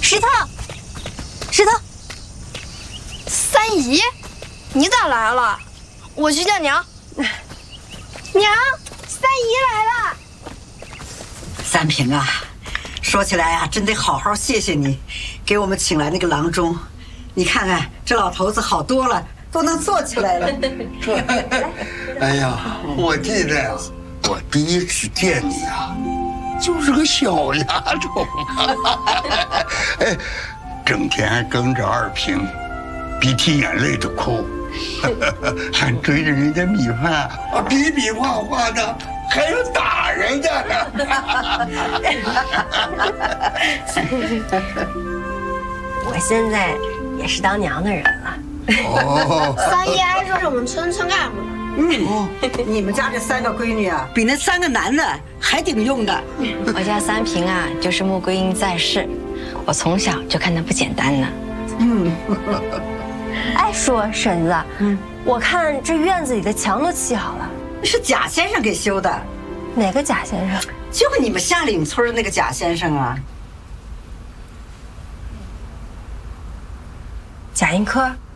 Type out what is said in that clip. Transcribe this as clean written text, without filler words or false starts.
石头，石头， 三姨，你咋来了？我去叫娘。娘，三姨来了。 三平啊，说起来啊，真得好好谢谢你，给我们请来那个郎中。你看看这老头子好多了，都能坐起来了。 哎呀，我记得呀，我第一次见你啊，就是个小丫头嘛，哎，整天跟着二平，鼻涕眼泪的哭，还追着人家米饭啊，比比划划的，还要打人家呢。 我现在也是当娘的人了。 哦， 三姨还说是我们村干部呢。 你们家这3个闺女啊，比那3个男的还顶用的。 我家三平啊，就是穆桂英在世，我从小就看她不简单呢。 哎，说婶子，我看这院子里的墙都砌好了， 是贾先生给修的。 哪个贾先生？ 就你们下岭村那个贾先生啊。 贾英科。